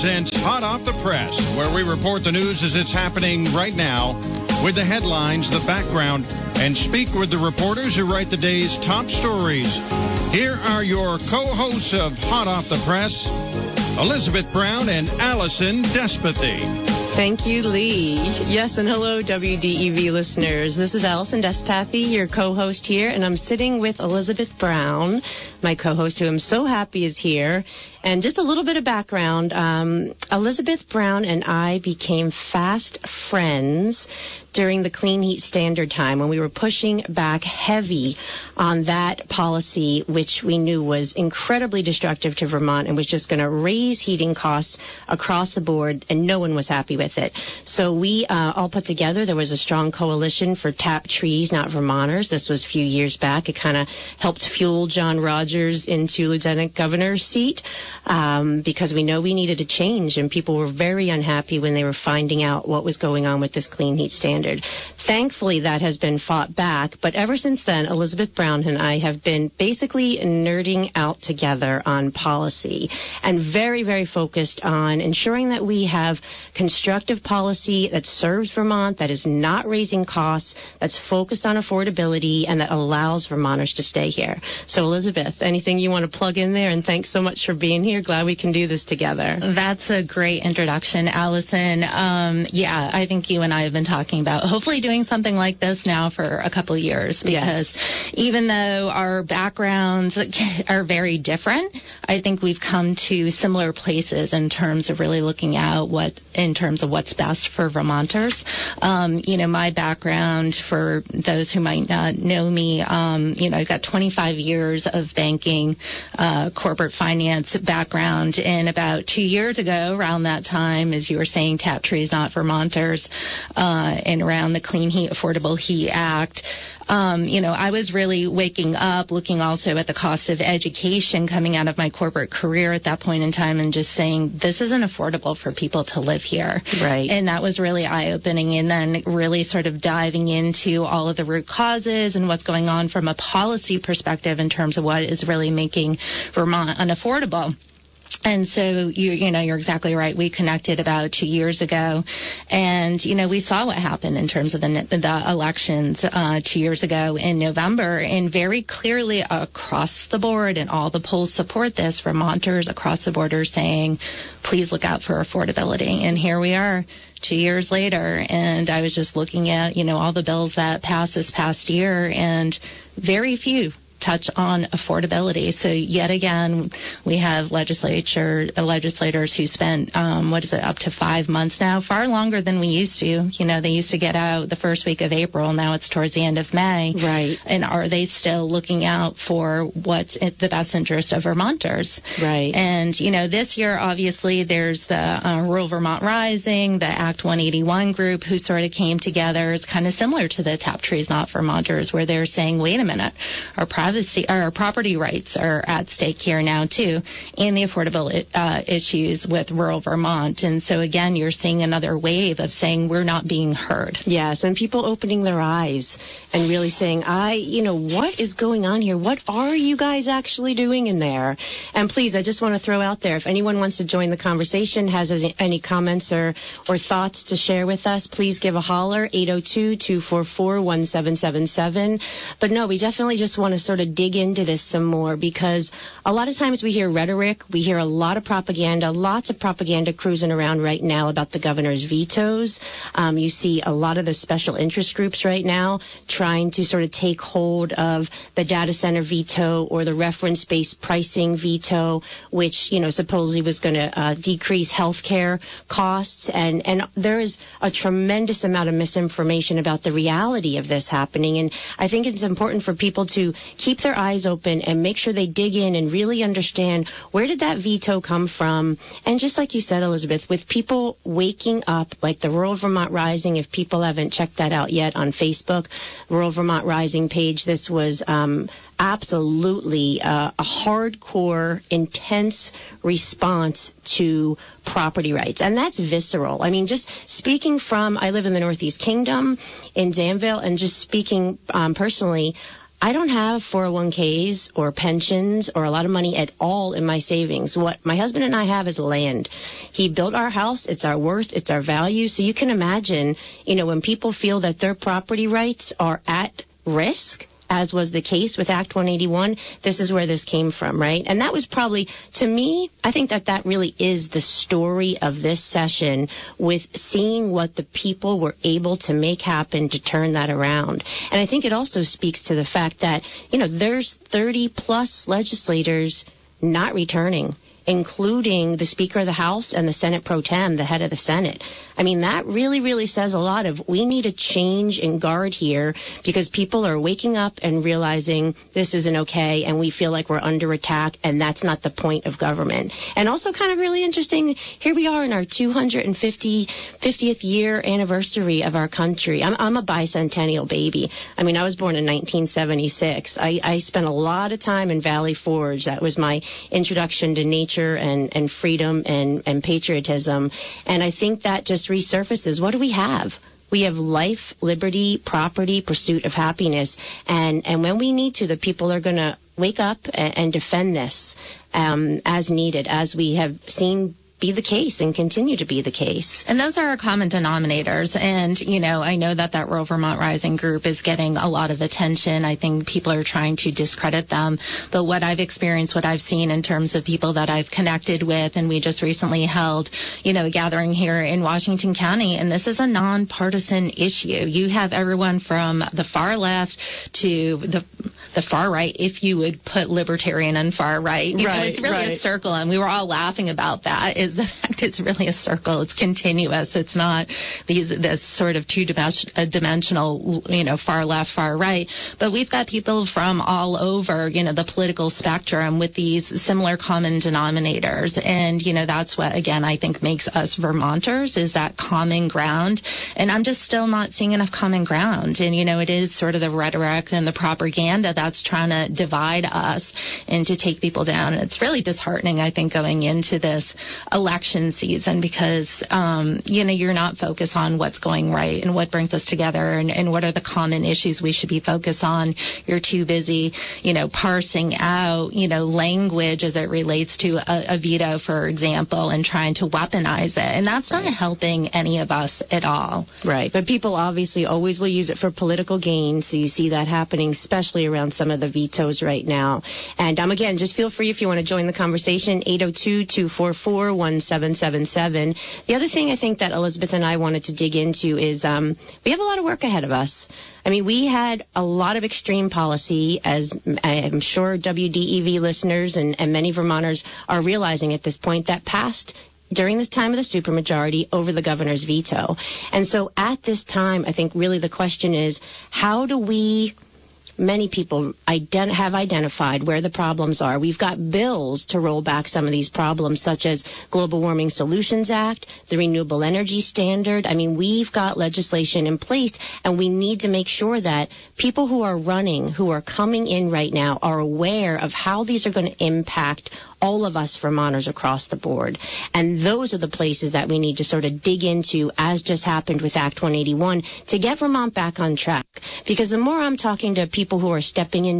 Presents Hot Off the Press, where we report the news as it's happening right now with the headlines, the background, and speak with the reporters who write the day's top stories. Here are your co-hosts of Hot Off the Press, Elizabeth Brown and Allison Despathy. Thank you, Lee. Yes, and hello, WDEV listeners. This is Allison Despathy, your co-host here, and I'm sitting with Elizabeth Brown, my co-host, who I'm so happy is here. And just a little bit of background, Elizabeth Brown and I became fast friends during the Clean Heat Standard time when we were pushing back heavy on that policy, which we knew was incredibly destructive to Vermont and was just going to raise heating costs across the board, and no one was happy with it. So we all put together, there was a strong coalition for Tap Trees, Not Vermonters. This was a few years back. It kind of helped fuel John Rogers into Lieutenant Governor's seat. Because we know we needed a change, and people were very unhappy when they were finding out what was going on with this Clean Heat Standard. Thankfully, that has been fought back, but ever since then, Elizabeth Brown and I have been basically nerding out together on policy and very, very focused on ensuring that we have constructive policy that serves Vermont, that is not raising costs, that's focused on affordability, and that allows Vermonters to stay here. So, Elizabeth, anything you want to plug in there? And thanks so much for being here. Glad we can do this together. That's a great introduction, Allison. Yeah, I think you and I have been talking about hopefully doing something like this now for a couple of years, because even though our backgrounds are very different, I think we've come to similar places in terms of really looking at in terms of what's best for Vermonters. My background, for those who might not know me, I've got 25 years of banking, corporate finance background, and about 2 years ago, around that time, as you were saying, Tap Trees, Not Vermonters, and around the Clean Heat, Affordable Heat Act, I was really waking up, looking also at the cost of education coming out of my corporate career at that point in time, and just saying, this isn't affordable for people to live here. Right. And that was really eye-opening, and then really sort of diving into all of the root causes and what's going on from a policy perspective in terms of what is really making Vermont unaffordable. And so you're exactly right. We connected about 2 years ago, and we saw what happened in terms of the elections 2 years ago in November, and very clearly across the board, and all the polls support this, Vermonters across the board are saying, please look out for affordability. And here we are 2 years later, and I was just looking at all the bills that passed this past year, and very few touch on affordability. So yet again, we have legislators who spent, up to 5 months now, far longer than we used to. They used to get out the first week of April. Now it's towards the end of May. Right. And are they still looking out for what's in the best interest of Vermonters? Right. And, this year, obviously, there's the Rural Vermont Rising, the Act 181 group, who sort of came together. It's kind of similar to the Tap Trees, Not Vermonters, where they're saying, wait a minute, our property rights are at stake here now too, and the affordable issues with rural Vermont. And so again, you're seeing another wave of saying we're not being heard. Yes, and people opening their eyes and really saying, what is going on here? What are you guys actually doing in there? And please, I just want to throw out there, if anyone wants to join the conversation, has any comments or thoughts to share with us, please give a holler, 802-244-1777. But no, we definitely just want to sort of dig into this some more, because a lot of times we hear rhetoric, we hear a lot of propaganda, lots of propaganda cruising around right now about the governor's vetoes. You see a lot of the special interest groups right now trying to sort of take hold of the data center veto or the reference-based pricing veto, which, supposedly was going to decrease healthcare costs. And there is a tremendous amount of misinformation about the reality of this happening. And I think it's important for people to keep their eyes open and make sure they dig in and really understand, where did that veto come from? And just like you said, Elizabeth, with people waking up, like the Rural Vermont Rising, if people haven't checked that out yet on Facebook, Rural Vermont Rising page, this was absolutely a hardcore, intense response to property rights. And that's visceral. I mean, just speaking from, I live in the Northeast Kingdom in Danville, and just speaking personally, I don't have 401ks or pensions or a lot of money at all in my savings. What my husband and I have is land. He built our house. It's our worth. It's our value. So you can imagine, when people feel that their property rights are at risk, as was the case with Act 181, this is where this came from, right? And that was probably, to me, I think that really is the story of this session, with seeing what the people were able to make happen to turn that around. And I think it also speaks to the fact that, there's 30 plus legislators not returning, including the Speaker of the House and the Senate Pro Tem, the head of the Senate. I mean, that really, really says a lot of, we need a change in guard here, because people are waking up and realizing this isn't okay, and we feel like we're under attack, and that's not the point of government. And also kind of really interesting, here we are in our 250th year anniversary of our country. I'm a bicentennial baby. I mean, I was born in 1976. I spent a lot of time in Valley Forge. That was my introduction to nature and freedom and patriotism. And I think that just resurfaces, what do we have? We have life, liberty, property, pursuit of happiness. And when we need to, the people are going to wake up and defend this as needed, as we have seen be the case and continue to be the case. And those are our common denominators. And, I know that Rural Vermont Rising group is getting a lot of attention. I think people are trying to discredit them. But what I've experienced, what I've seen in terms of people that I've connected with, and we just recently held, a gathering here in Washington County, and this is a nonpartisan issue. You have everyone from the far left to the far right, if you would put libertarian and far right. It's really a circle, and we were all laughing about that. Is the fact it's really a circle. It's continuous. It's not this sort of two-dimensional, far left, far right. But we've got people from all over, the political spectrum with these similar common denominators. And, that's what, again, I think makes us Vermonters, is that common ground. And I'm just still not seeing enough common ground. And, it is sort of the rhetoric and the propaganda that's trying to divide us and to take people down. And it's really disheartening, I think, going into this election season, because, you're not focused on what's going right and what brings us together and what are the common issues we should be focused on. You're too busy, parsing out, language as it relates to a veto, for example, and trying to weaponize it. And that's not helping any of us at all. Right. But people obviously always will use it for political gain. So you see that happening, especially around some of the vetoes right now. And again, just feel free if you want to join the conversation, 802-244-1777. The other thing I think that Elizabeth and I wanted to dig into is we have a lot of work ahead of us. I mean, we had a lot of extreme policy, as I'm sure WDEV listeners and many Vermonters are realizing at this point, that passed during this time of the supermajority over the governor's veto. And so at this time, I think really the question is, how do we... Many people have identified where the problems are. We've got bills to roll back some of these problems, such as Global Warming Solutions Act, the Renewable Energy Standard. I mean, we've got legislation in place, and we need to make sure that people who are running, who are coming in right now, are aware of how these are going to impact all of us Vermonters across the board. And those are the places that we need to sort of dig into, as just happened with Act 181, to get Vermont back on track. Because the more I'm talking to people who are stepping in